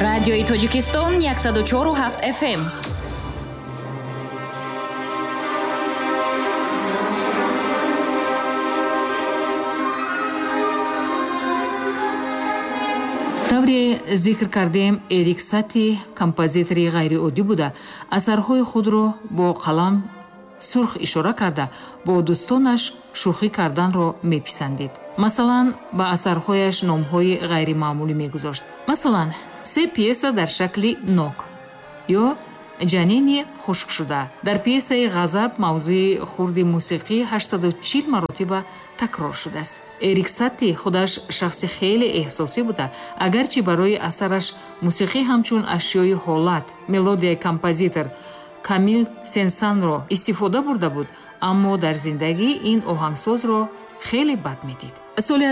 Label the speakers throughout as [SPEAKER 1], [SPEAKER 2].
[SPEAKER 1] Радиои Тоҷикистон 104.7 FM.
[SPEAKER 2] тавре зикр кардем, Эрик Сати композитори ғайриоддӣ буда асарҳои худро бо қалам сурх ишора карда бо дӯстонаш шӯхӣ карданро меписандид. масалан ба асарҳояш номҳои ғайримаъмулӣ мегузошт. масалан 3 пьеса дар шакли нок ё ҷанини хушкшуда. дар пьесаи ғазаб мавзӯи хурди мусиқӣ 840 маротиба такрор шудааст. Эрик Сати худаш шахси хеле эҳсосӣ буда, агарчи барои асараш мусиқӣ ҳамчун ашёи ҳолат, мелодияи композитор Камил Сен-Санро истифода бурда буд, аммо дар зиндагӣ ин оҳангсозро хеле бад медид. соли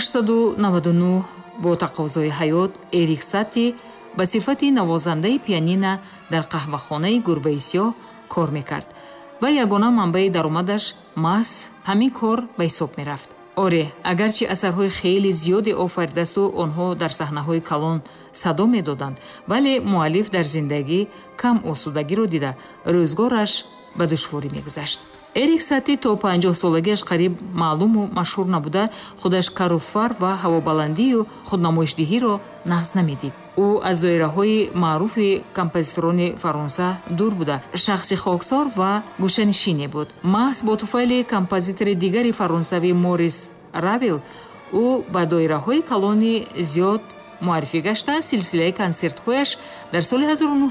[SPEAKER 2] 1899 бо тақозои ҳаёт Эрик Сати ба сифати навозандаи пианино дар қаҳвахонаи Гурбаи Сиёҳ кор мекард ва ягона манбаи даромадаш маҳз ҳамин кор ба ҳисоб мерафт. оре, агарчи асарҳои хеле зиёде офаридасту онҳо дар саҳнаҳои калон садо медоданд, вале муаллиф дар зиндагӣ кам осудагиро дида рӯзгораш ба душворӣ мегузашт. Эрик Сати то 50 солагиаш қариб маълуму машҳур набуда, худаш каруфар ва ҳавобаландию худнамоишдиҳиро нағз намедид. ӯ аз доираҳои маъруфи композиторони фаронса дур буда, шахси хоксор ва гӯшанишине буд. маҳз бо туфайли композитори дигари фаронсавӣ Морис Равел ӯ ба доираҳои калони зиёд муаррифӣ гашта, силсилаи консертҳояш дар соли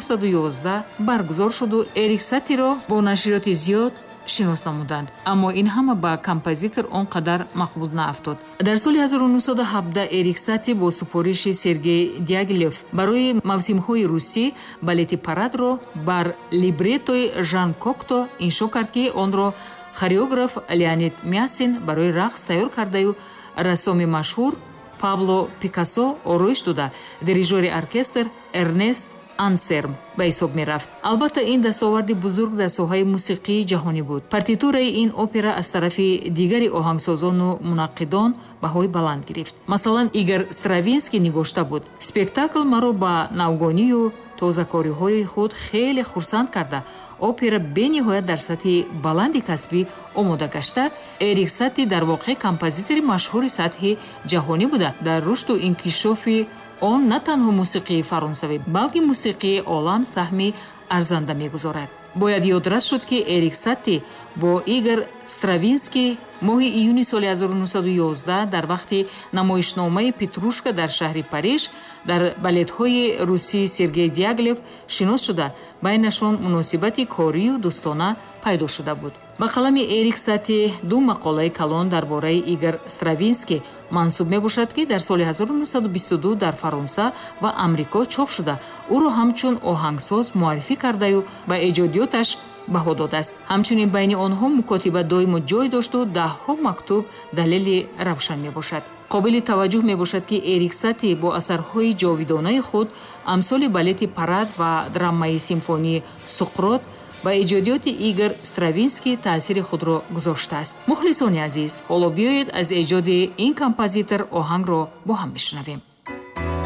[SPEAKER 2] 1911 баргузор шуду Эрик Сатиро бо нашриёти зиёд шинос намуданд, аммо ин ҳама ба композитор он қадар мақбул наафтод. дар соли 1917 Эрик Сати бо супориши Сергей Дягилев барои мавсимҳои русӣ балети парадро бар либретои Жан Кокто иншо кард, ки онро хореограф Леонид Мясин барои рақс тайёр кардаю рассоми машҳур Пабло Пикассо ороиш дода, дирижёри оркестр Эрнест Ансерм ба ҳисоб мерафт. албатта ин дастоварди бузург дар соҳаи мусиқии ҷаҳонӣ буд. партитураи ин опера аз тарафи дигари оҳангсозону мунаққидон баҳои баланд гирифт. масалан Игор Стравинский нигошта буд: спектакл маро ба навгонию тозакориҳои худ хеле хурсанд карда, опера бениҳоят дар сатҳи баланди касбӣ омода гашта. Эрик Сати дар воқеъ композитори машҳури сатҳи ҷаҳонӣ буда, дар рушду инкишофи он на танҳо мусиқии фаронсавӣ, балки мусиқии олам саҳми арзанда мегузорад. бояд ёдрас шуд, ки Эрик Сати бо Игор Стравинский моҳи июни соли 1911 дар вақти намоишномаи Петрушка дар шаҳри Париж дар балетҳои русии Сергей Дягилев шинос шуда, байнашон муносибати корию дӯстона пайдо шуда буд. ба қалами Эрик Сати ду мақолаи калон дар бораи Игор Стравинский мансуб мебошад, ки дар соли 1922 дар Фаронса ва Амрико чоп шуда, ӯро ҳамчун оҳангсоз муаррифӣ кардаю ба эҷодиёташ баҳо додааст. ҳамчунин байни онҳо мукотиба доимо ҷой дошту даҳҳо мактуб далели равшан мебошад. қобили таваҷҷӯҳ мебошад, ки Эрик Сати бо асарҳои ҷовидонаи худ амсоли балети парад ва драмаи симфонии Суқрот ба эҷодиёти Игор Стравинский таъсири худро гузоштааст. мухлисони азиз, ҳоло биёед аз эҷоди ин композитор оҳангро бо ҳам бишнавем.